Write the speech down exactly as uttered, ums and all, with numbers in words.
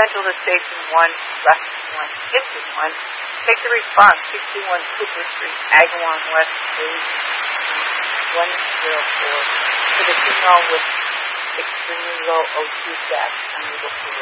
schedule to station one, left one, kitchen one. Take the response, sixty-one Cooper Street, Agawam West, page one oh four, for the female with extremely low O two gas, unable to